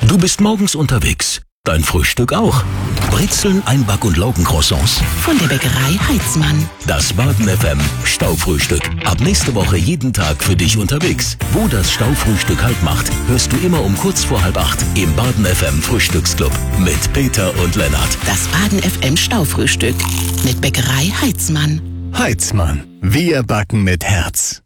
Du bist morgens unterwegs. Dein Frühstück auch. Brezeln, Einback- und Laugencroissants. Von der Bäckerei Heitzmann. Das Baden FM Staufrühstück. Ab nächste Woche jeden Tag für dich unterwegs. Wo das Staufrühstück Halt macht, hörst du immer um kurz vor 7:30 im Baden FM Frühstücksclub mit Peter und Lennart. Das Baden FM Staufrühstück mit Bäckerei Heitzmann. Heitzmann. Wir backen mit Herz.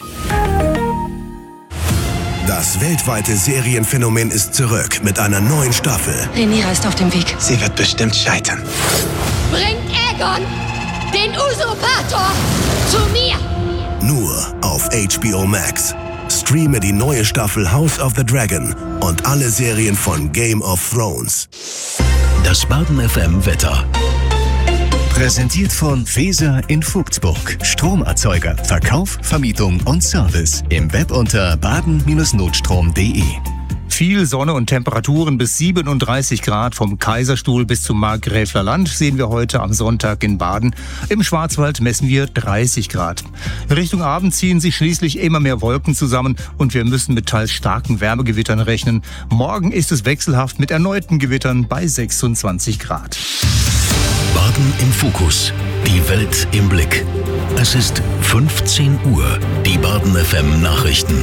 Das weltweite Serienphänomen ist zurück mit einer neuen Staffel. Rhaenyra ist auf dem Weg. Sie wird bestimmt scheitern. Bringt Aegon, den Usurpator, zu mir! Nur auf HBO Max. Streame die neue Staffel House of the Dragon und alle Serien von Game of Thrones. Das Baden FM Wetter. Präsentiert von Feser in Vogtsburg. Stromerzeuger, Verkauf, Vermietung und Service. Im Web unter baden-notstrom.de. Viel Sonne und Temperaturen bis 37 Grad vom Kaiserstuhl bis zum Markgräfler Land sehen wir heute am Sonntag in Baden. Im Schwarzwald messen wir 30 Grad. Richtung Abend ziehen sich schließlich immer mehr Wolken zusammen und wir müssen mit teils starken Wärmegewittern rechnen. Morgen ist es wechselhaft mit erneuten Gewittern bei 26 Grad. Baden im Fokus. Die Welt im Blick. Es ist 15 Uhr. Die Baden FM Nachrichten.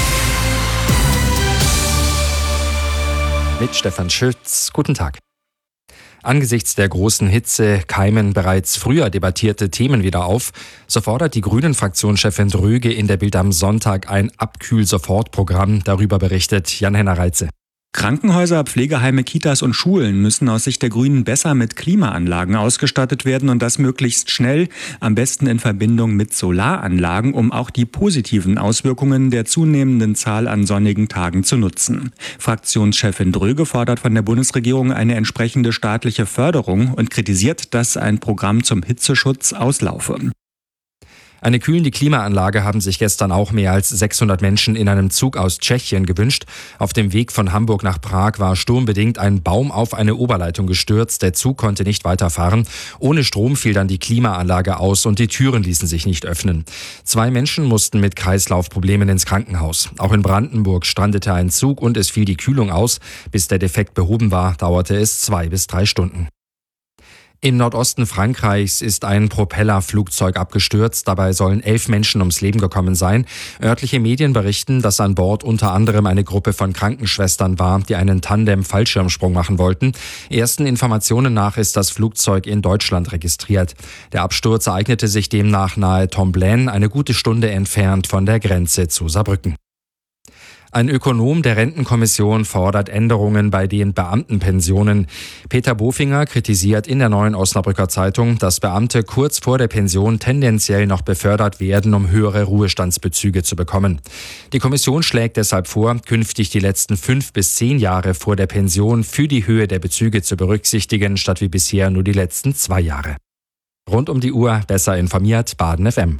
Mit Stefan Schütz. Guten Tag. Angesichts der großen Hitze keimen bereits früher debattierte Themen wieder auf. So fordert die Grünen-Fraktionschefin Dröge in der Bild am Sonntag ein Abkühl-Sofort-Programm. Darüber berichtet Jan-Henner Reitze. Krankenhäuser, Pflegeheime, Kitas und Schulen müssen aus Sicht der Grünen besser mit Klimaanlagen ausgestattet werden und das möglichst schnell, am besten in Verbindung mit Solaranlagen, um auch die positiven Auswirkungen der zunehmenden Zahl an sonnigen Tagen zu nutzen. Fraktionschefin Dröge fordert von der Bundesregierung eine entsprechende staatliche Förderung und kritisiert, dass ein Programm zum Hitzeschutz auslaufe. Eine kühlende Klimaanlage haben sich gestern auch mehr als 600 Menschen in einem Zug aus Tschechien gewünscht. Auf dem Weg von Hamburg nach Prag war sturmbedingt ein Baum auf eine Oberleitung gestürzt. Der Zug konnte nicht weiterfahren. Ohne Strom fiel dann die Klimaanlage aus und die Türen ließen sich nicht öffnen. 2 Menschen mussten mit Kreislaufproblemen ins Krankenhaus. Auch in Brandenburg strandete ein Zug und es fiel die Kühlung aus. Bis der Defekt behoben war, dauerte es 2 bis 3 Stunden. Im Nordosten Frankreichs ist ein Propellerflugzeug abgestürzt. Dabei sollen 11 Menschen ums Leben gekommen sein. Örtliche Medien berichten, dass an Bord unter anderem eine Gruppe von Krankenschwestern war, die einen Tandem-Fallschirmsprung machen wollten. Ersten Informationen nach ist das Flugzeug in Deutschland registriert. Der Absturz ereignete sich demnach nahe Tomblaine, eine gute Stunde entfernt von der Grenze zu Saarbrücken. Ein Ökonom der Rentenkommission fordert Änderungen bei den Beamtenpensionen. Peter Bofinger kritisiert in der Neuen Osnabrücker Zeitung, dass Beamte kurz vor der Pension tendenziell noch befördert werden, um höhere Ruhestandsbezüge zu bekommen. Die Kommission schlägt deshalb vor, künftig die letzten 5 bis 10 Jahre vor der Pension für die Höhe der Bezüge zu berücksichtigen, statt wie bisher nur die letzten 2 Jahre. Rund um die Uhr besser informiert, Baden FM.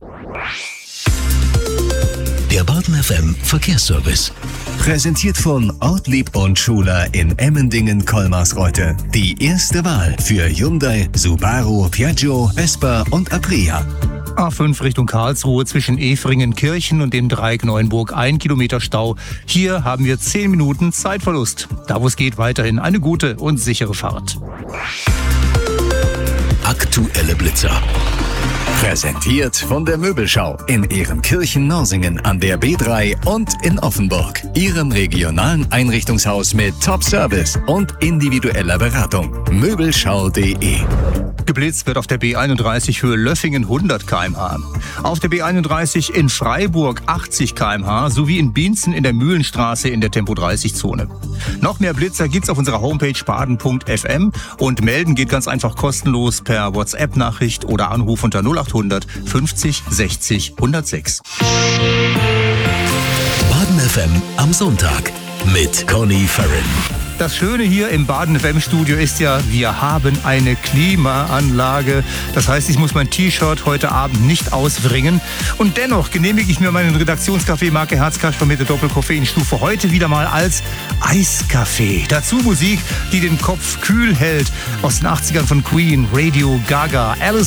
Der Baden FM Verkehrsservice. Präsentiert von Ortlieb und Schuler in Emmendingen-Kolmarsreuth. Die erste Wahl für Hyundai, Subaru, Piaggio, Vespa und Aprilia. A5 Richtung Karlsruhe zwischen Efringen-Kirchen und dem Dreieck Neuenburg 1 Kilometer Stau. Hier haben wir 10 Minuten Zeitverlust. Da wo es geht, weiterhin eine gute und sichere Fahrt. Aktuelle Blitzer. Präsentiert von der Möbelschau in Ehrenkirchen-Norsingen an der B3 und in Offenburg. Ihrem regionalen Einrichtungshaus mit Top-Service und individueller Beratung. Möbelschau.de. Geblitzt wird auf der B31 Höhe Löffingen 100 km/h. Auf der B31 in Freiburg 80 km/h sowie in Binzen in der Mühlenstraße in der Tempo-30-Zone. Noch mehr Blitzer gibt's auf unserer Homepage baden.fm und melden geht ganz einfach kostenlos per WhatsApp-Nachricht oder Anruf unter 0800 50 60 106. Baden FM am Sonntag mit Conny Farren. Das Schöne hier im Baden FM Studio ist ja, wir haben eine Klimaanlage. Das heißt, ich muss mein T-Shirt heute Abend nicht auswringen. Und dennoch genehmige ich mir meinen Redaktionskaffee Marke Herzkasper mit der Doppelkoffeinstufe heute wieder mal als Eiskaffee. Dazu Musik, die den Kopf kühl hält. Aus den 80ern von Queen, Radio Gaga, Alice